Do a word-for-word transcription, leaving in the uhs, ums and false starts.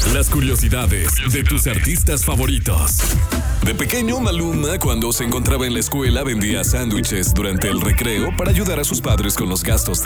Las curiosidades de tus artistas favoritos. De pequeño, Maluma, cuando se encontraba en la escuela, vendía sándwiches durante el recreo para ayudar a sus padres con los gastos de